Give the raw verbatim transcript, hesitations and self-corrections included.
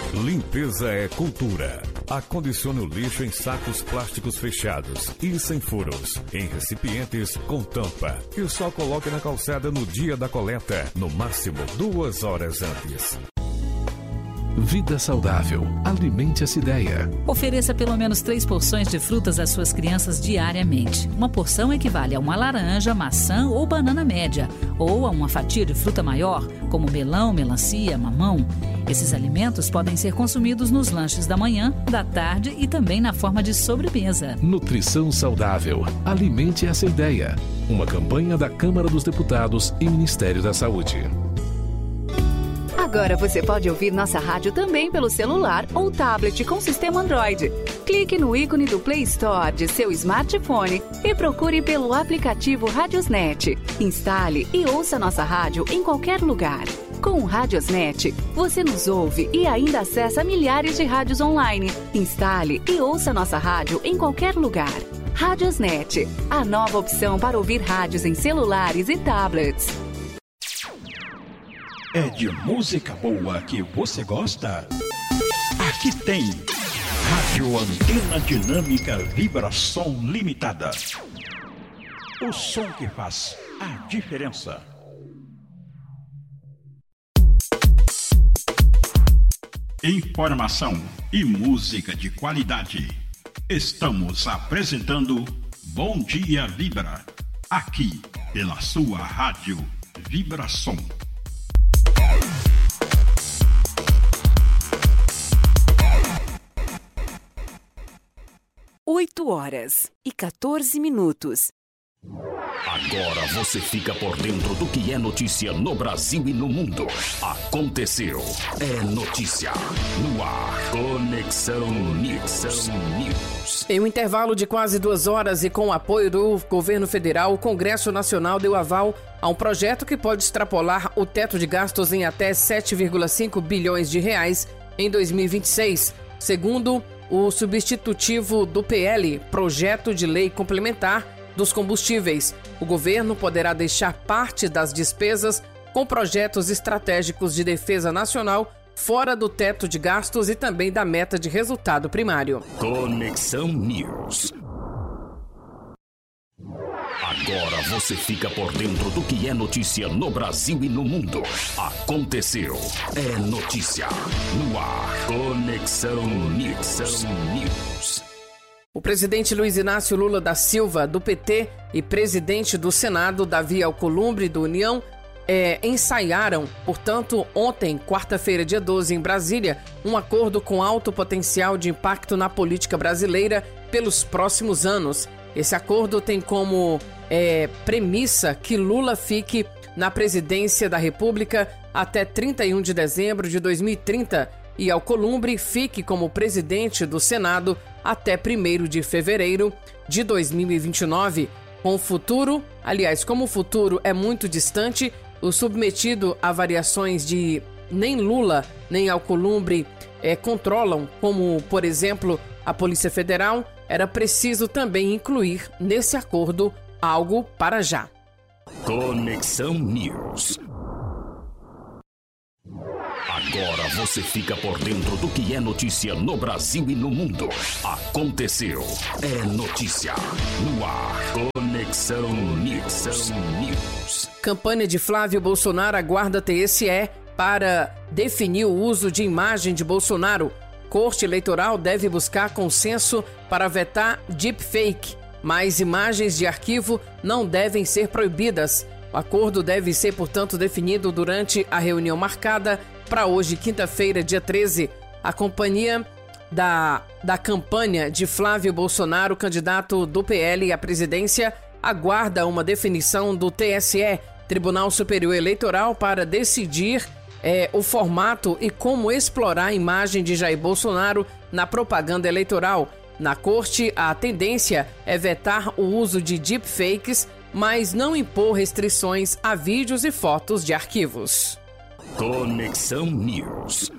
Limpeza é cultura. Acondicione o lixo em sacos plásticos fechados e sem furos, em recipientes com tampa. E só coloque na calçada no dia da coleta, no máximo duas horas antes. Vida saudável. Alimente essa ideia. Ofereça pelo menos três porções de frutas às suas crianças diariamente. Uma porção equivale a uma laranja, maçã ou banana média, ou a uma fatia de fruta maior, como melão, melancia, mamão. Esses alimentos podem ser consumidos nos lanches da manhã, da tarde e também na forma de sobremesa. Nutrição saudável. Alimente essa ideia. Uma campanha da Câmara dos Deputados e Ministério da Saúde. Agora você pode ouvir nossa rádio também pelo celular ou tablet com sistema Android. Clique no ícone do Play Store de seu smartphone e procure pelo aplicativo Radiosnet. Instale e ouça nossa rádio em qualquer lugar. Com o Radiosnet, você nos ouve e ainda acessa milhares de rádios online. Instale e ouça nossa rádio em qualquer lugar. Radiosnet, a nova opção para ouvir rádios em celulares e tablets. É de música boa que você gosta? Aqui tem Rádio Antena Dinâmica Vibração Limitada. O som que faz a diferença. Informação e música de qualidade. Estamos apresentando Bom Dia Vibra, aqui pela sua Rádio Vibração. oito horas e quatorze minutos. Agora você fica por dentro do que é notícia no Brasil e no mundo. Aconteceu. É notícia. No ar. Conexão News. News. Em um intervalo de quase duas horas e com o apoio do governo federal, o Congresso Nacional deu aval a um projeto que pode extrapolar o teto de gastos em até sete vírgula cinco bilhões de reais em dois mil e vinte e seis, segundo o substitutivo do P L, Projeto de Lei Complementar dos Combustíveis. O governo poderá deixar parte das despesas com projetos estratégicos de defesa nacional fora do teto de gastos e também da meta de resultado primário. Conexão News. Agora você fica por dentro do que é notícia no Brasil e no mundo. Aconteceu. É notícia. No ar. Conexão News. News. O presidente Luiz Inácio Lula da Silva, do P T, e presidente do Senado, Davi Alcolumbre, do União, é, ensaiaram, portanto, ontem, quarta-feira, dia doze, em Brasília, um acordo com alto potencial de impacto na política brasileira pelos próximos anos. Esse acordo tem como é, premissa que Lula fique na presidência da República até trinta e um de dezembro de dois mil e trinta e Alcolumbre fique como presidente do Senado até primeiro de fevereiro de dois mil e vinte e nove. Com o futuro, aliás, como o futuro é muito distante, o submetido a variações de nem Lula nem Alcolumbre é, controlam, como, por exemplo, a Polícia Federal, era preciso também incluir nesse acordo algo para já. Conexão News. Agora você fica por dentro do que é notícia no Brasil e no mundo. Aconteceu. É notícia. No ar. Conexão News. News. Campanha de Flávio Bolsonaro aguarda T S E para definir o uso de imagem de Bolsonaro. Corte Eleitoral deve buscar consenso para vetar deepfake, mas imagens de arquivo não devem ser proibidas. O acordo deve ser, portanto, definido durante a reunião marcada para hoje, quinta-feira, dia treze. A companhia da, da campanha de Flávio Bolsonaro, candidato do P L à presidência, aguarda uma definição do T S E, Tribunal Superior Eleitoral, para decidir é, o formato e como explorar a imagem de Jair Bolsonaro na propaganda eleitoral. Na corte, a tendência é vetar o uso de deepfakes, mas não impor restrições a vídeos e fotos de arquivos. Conexão News.